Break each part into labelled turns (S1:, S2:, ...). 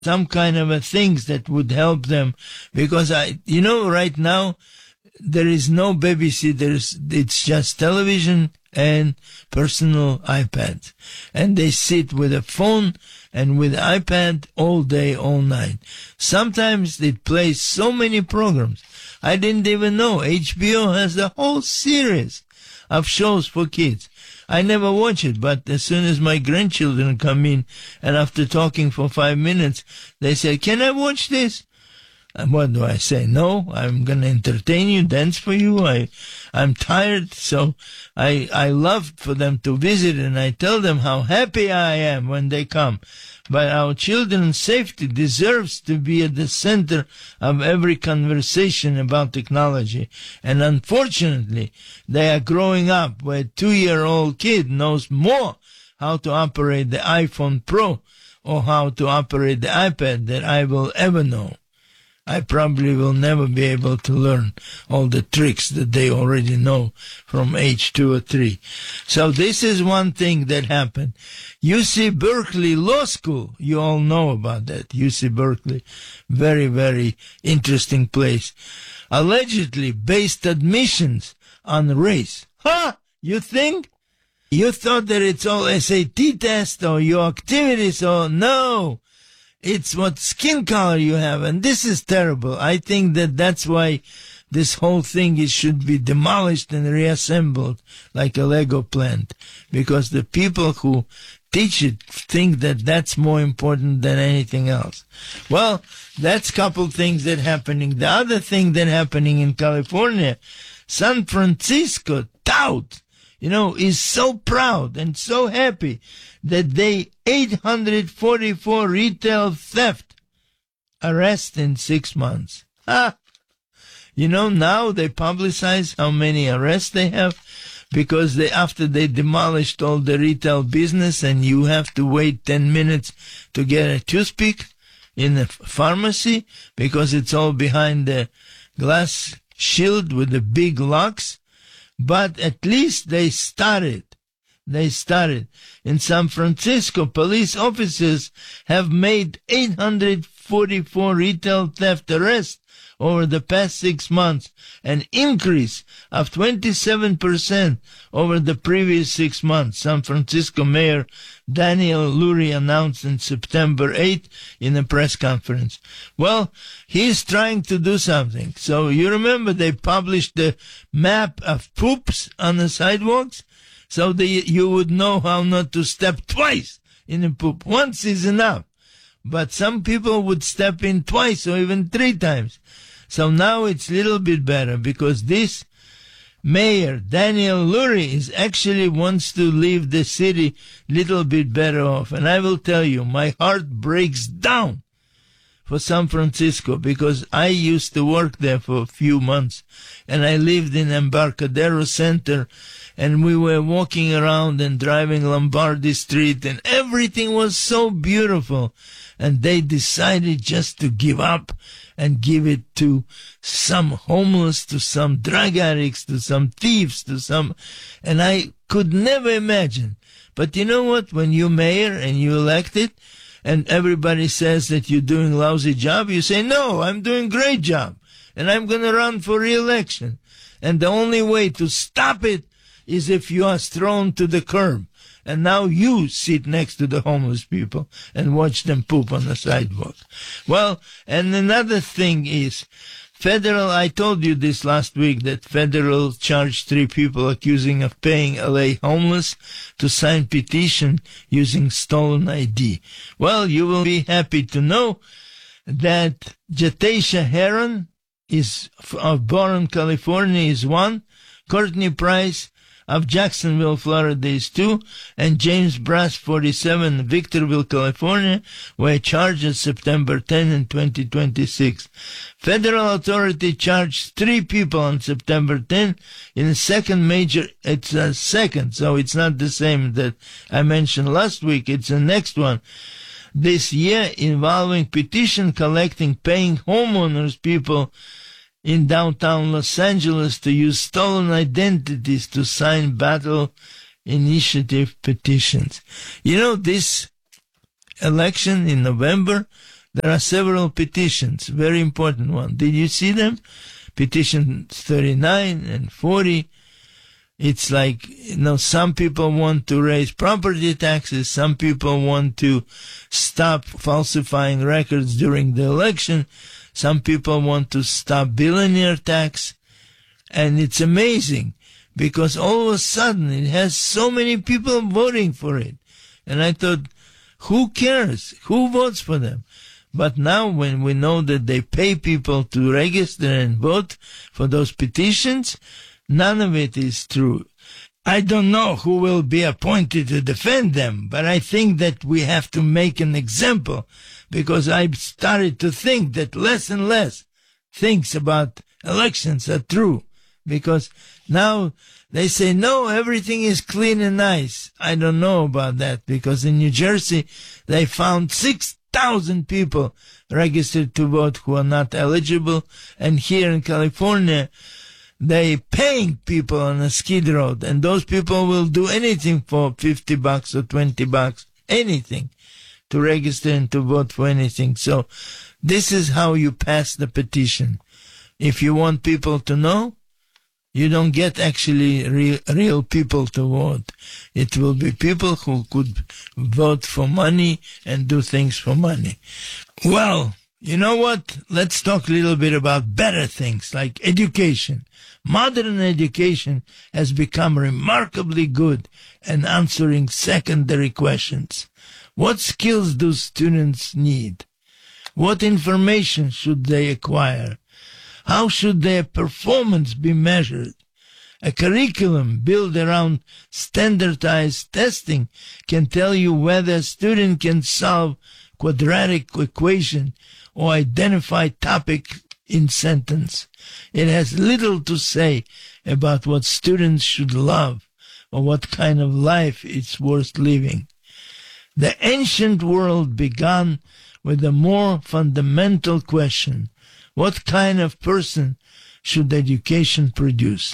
S1: some kind of a things that would help them, because right now there is no babysitters. It's just television and personal iPads, and they sit with a phone and with iPad all day, all night. Sometimes it plays so many programs. I didn't even know HBO has the whole series of shows for kids. I never watch it, but as soon as my grandchildren come in, and after talking for 5 minutes, they say, "Can I watch this?" And what do I say? No, I'm going to entertain you, dance for you. I'm tired, so I love for them to visit, and I tell them how happy I am when they come. But our children's safety deserves to be at the center of every conversation about technology. And unfortunately, they are growing up where a 2-year-old kid knows more how to operate the iPhone Pro or how to operate the iPad than I will ever know. I probably will never be able to learn all the tricks that they already know from age 2 or 3. So this is one thing that happened. UC Berkeley Law School, you all know about that. UC Berkeley, very, very interesting place. Allegedly based admissions on race. Huh? You think? You thought that it's all SAT test or your activities or no. It's what skin color you have, and this is terrible. I think that that's why this whole thing should be demolished and reassembled like a Lego plant, because the people who teach it think that that's more important than anything else. Well, that's a couple things that happening. The other thing that happening in California, San Francisco tout, is so proud and so happy that they 844 retail theft arrest in 6 months. Now they publicize how many arrests they have, because after they demolished all the retail business and you have to wait 10 minutes to get a toothpick in the pharmacy because it's all behind the glass shield with the big locks. But at least they started. In San Francisco, police officers have made 844 retail theft arrests over the past 6 months, an increase of 27% over the previous 6 months. San Francisco Mayor Daniel Lurie announced on September 8th in a press conference. Well, he's trying to do something. So you remember they published the map of poops on the sidewalks? So you would know how not to step twice in a poop. Once is enough. But some people would step in twice or even 3 times. So now it's a little bit better, because this mayor, Daniel Lurie, actually wants to leave the city a little bit better off. And I will tell you, my heart breaks down for San Francisco, because I used to work there for a few months, and I lived in Embarcadero Center, and we were walking around and driving Lombardi Street, and everything was so beautiful. And they decided just to give up and give it to some homeless, to some drug addicts, to some thieves, and I could never imagine. But you know what? When you're mayor and you elected, and everybody says that you're doing a lousy job, you say, no, I'm doing a great job, and I'm going to run for re-election. And the only way to stop it is if you are thrown to the curb. And now you sit next to the homeless people and watch them poop on the sidewalk. Well, and another thing is, I told you this last week, that federal charged 3 people accusing of paying LA homeless to sign petition using stolen ID. Well, you will be happy to know that Jatasha Heron of Boron, California is 1, Courtney Price of Jacksonville, Florida is 2, and James Brass, 47, Victorville, California, were charged on September 10 in 2026. Federal authority charged 3 people on September 10 in a second major, it's a second, so it's not the same that I mentioned last week, it's the next one. This year involving petition collecting paying homeowners people in downtown Los Angeles to use stolen identities to sign ballot initiative petitions. This election in November, there are several petitions, very important one. Did you see them? Petition 39 and 40. It's like, some people want to raise property taxes. Some people want to stop falsifying records during the election. Some people want to stop billionaire tax. And it's amazing because all of a sudden it has so many people voting for it. And I thought, who cares? Who votes for them? But now when we know that they pay people to register and vote for those petitions, none of it is true. I don't know who will be appointed to defend them, but I think that we have to make an example because I've started to think that less and less things about elections are true because now they say, no, everything is clean and nice. I don't know about that because in New Jersey they found 6,000 people registered to vote who are not eligible, and here in California they paying people on a skid road, and those people will do anything for $50 or $20, anything, to register and to vote for anything. So this is how you pass the petition. If you want people to know, you don't get actually real people to vote. It will be people who could vote for money and do things for money. Well, you know what? Let's talk a little bit about better things like education. Modern education has become remarkably good at answering secondary questions. What skills do students need? What information should they acquire? How should their performance be measured? A curriculum built around standardized testing can tell you whether a student can solve quadratic equation or identify topic in sentence. It has little to say about what students should love or what kind of life it's worth living. The ancient world began with a more fundamental question: what kind of person should education produce?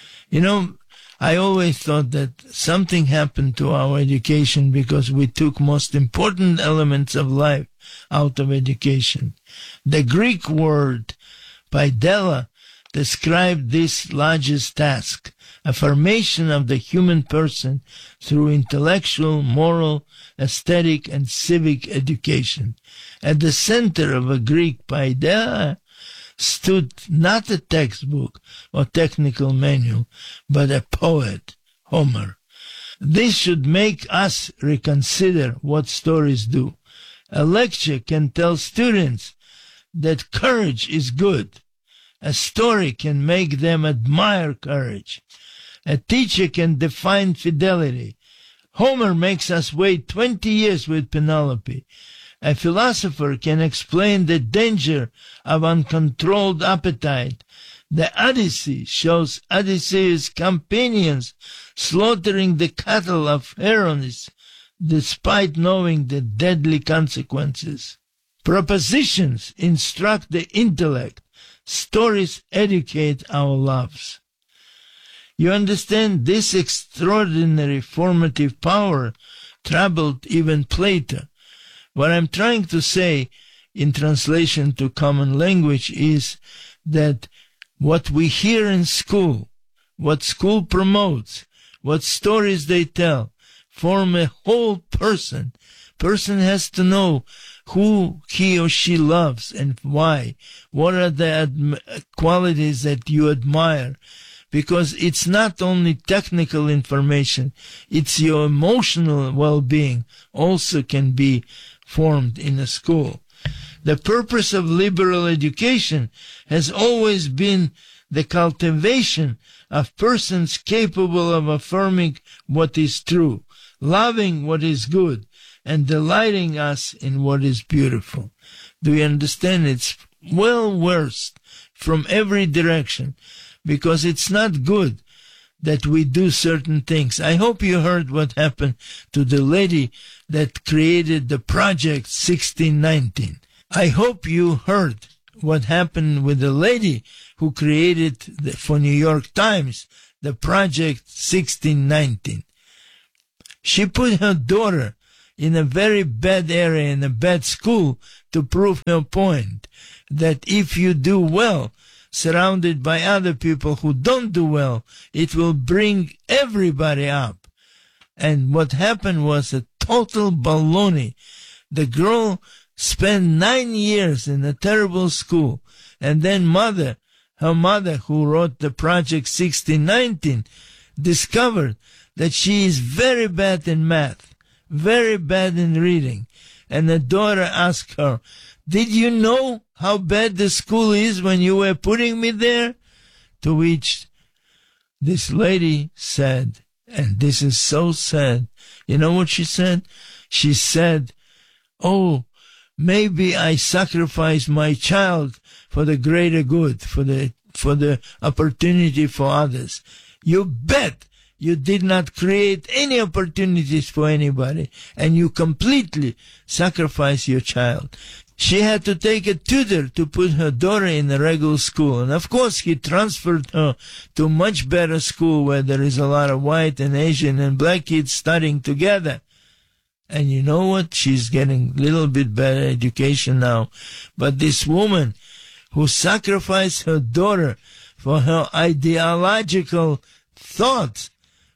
S1: I always thought that something happened to our education because we took most important elements of life out of education. The Greek word paidella described this largest task, a formation of the human person through intellectual, moral, aesthetic, and civic education. At the center of a Greek paidella stood not a textbook or technical manual, but a poet, Homer. This should make us reconsider what stories do. A lecture can tell students that courage is good. A story can make them admire courage. A teacher can define fidelity. Homer makes us wait 20 years with Penelope. A philosopher can explain the danger of uncontrolled appetite. The Odyssey shows Odysseus' companions slaughtering the cattle of Heraeus despite knowing the deadly consequences. Propositions instruct the intellect. Stories educate our loves. You understand, this extraordinary formative power troubled even Plato. What I'm trying to say in translation to common language is that what we hear in school, what school promotes, what stories they tell, form a whole person. Person has to know who he or she loves and why. What are the qualities that you admire? Because it's not only technical information, it's your emotional well-being also can be formed in a school. The purpose of liberal education has always been the cultivation of persons capable of affirming what is true, loving what is good, and delighting us in what is beautiful. Do you understand? It's well worse from every direction because it's not good that we do certain things. I hope you heard what happened to the lady that created the Project 1619. I hope you heard what happened with the lady who created for New York Times the Project 1619. She put her daughter in a very bad area, in a bad school, to prove her point that if you do well, surrounded by other people who don't do well, it will bring everybody up. And what happened was a total baloney. The girl spent 9 years in a terrible school, and then her mother, who wrote the Project 1619, discovered that she is very bad in math, very bad in reading. And the daughter asked her, "Did you know how bad the school is when you were putting me there?" To which this lady said, and this is so sad, you know what she said? She said, "Oh, maybe I sacrificed my child for the greater good, for the opportunity for others." You bet you did not create any opportunities for anybody, and you completely sacrificed your child. She had to take a tutor to put her daughter in a regular school, and of course he transferred her to a much better school where there is a lot of white and Asian and black kids studying together. And you know what? She's getting a little bit better education now. But this woman who sacrificed her daughter for her ideological thoughts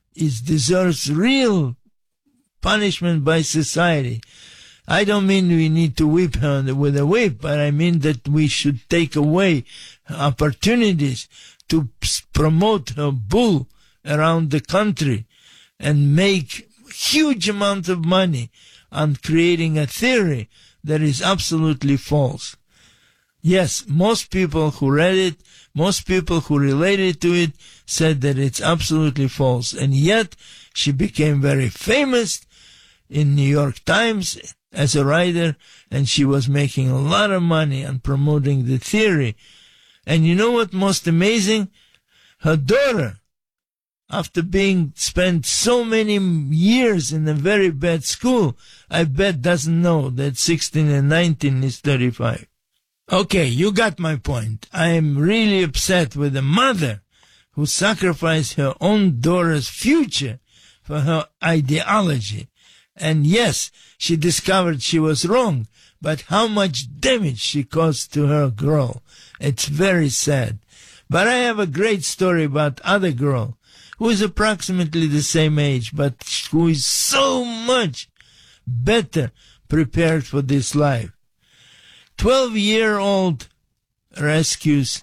S1: deserves real punishment by society. I don't mean we need to whip her with a whip, but I mean that we should take away opportunities to promote her bull around the country and make huge amount of money on creating a theory that is absolutely false. Yes, most people who read it, most people who related to it said that it's absolutely false. And yet she became very famous in New York Times as a writer, and she was making a lot of money on promoting the theory. And you know what most amazing? Her daughter, after being spent so many years in a very bad school, I bet doesn't know that 16 and 19 is 35. Okay, you got my point. I am really upset with the mother who sacrificed her own daughter's future for her ideology. And yes, she discovered she was wrong, but how much damage she caused to her girl. It's very sad. But I have a great story about other girl who is approximately the same age, but who is so much better prepared for this life. 12-year-old rescues.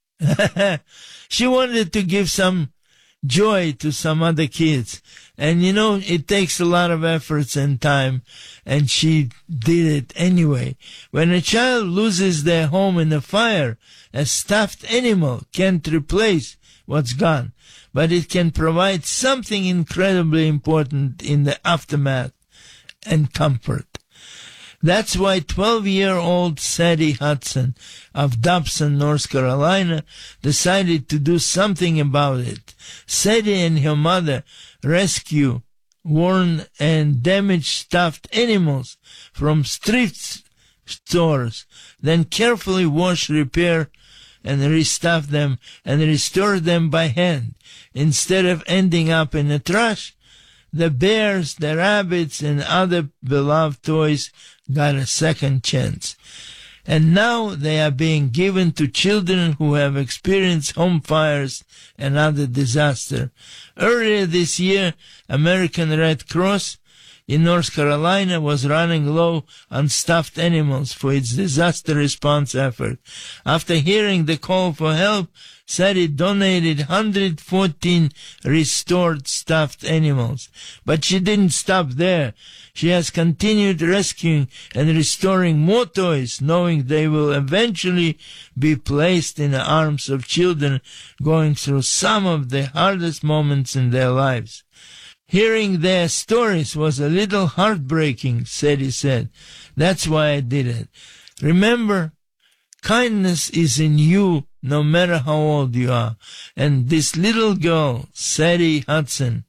S1: She wanted to give some joy to some other kids. And you know, it takes a lot of efforts and time, and she did it anyway. When a child loses their home in a fire, a stuffed animal can't replace what's gone, but it can provide something incredibly important in the aftermath and comfort. That's why 12-year-old Sadie Hudson of Dobson, North Carolina, decided to do something about it. Sadie and her mother rescue worn and damaged stuffed animals from thrift stores, then carefully wash, repair, and restuff them and restore them by hand. Instead of ending up in the trash, the bears, the rabbits, and other beloved toys got a second chance. And now they are being given to children who have experienced home fires and other disaster. Earlier this year, American Red Cross in North Carolina was running low on stuffed animals for its disaster response effort. After hearing the call for help, Sadie donated 114 restored stuffed animals. But she didn't stop there. She has continued rescuing and restoring more toys, knowing they will eventually be placed in the arms of children going through some of the hardest moments in their lives. Hearing their stories was a little heartbreaking, Sadie said. That's why I did it. Remember, kindness is in you no matter how old you are. And this little girl, Sadie Hudson,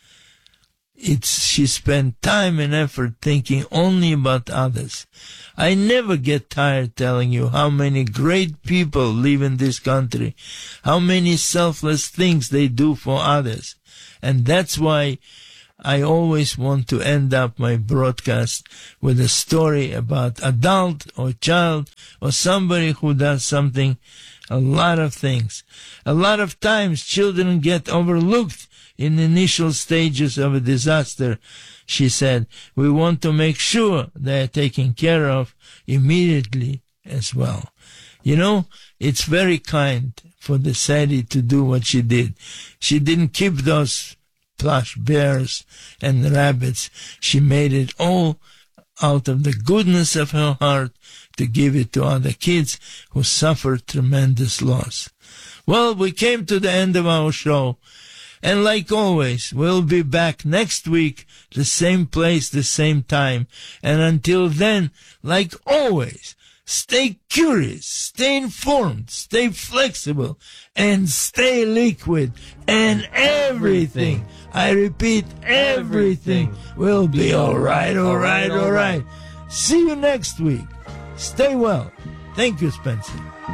S1: she spent time and effort thinking only about others. I never get tired telling you how many great people live in this country, how many selfless things they do for others. And that's why I always want to end up my broadcast with a story about adult or child or somebody who does something, a lot of things. A lot of times children get overlooked in the initial stages of a disaster, she said. We want to make sure they are taken care of immediately as well. You know, it's very kind for the Sadie to do what she did. She didn't keep those plush bears and rabbits. She made it all out of the goodness of her heart to give it to other kids who suffered tremendous loss. Well, we came to the end of our show. And like always, we'll be back next week, the same place, the same time. And until then, like always, stay curious, stay informed, stay flexible, and stay liquid. And everything, I repeat, everything will be all right, all right, all right. See you next week. Stay well. Thank you, Spencer.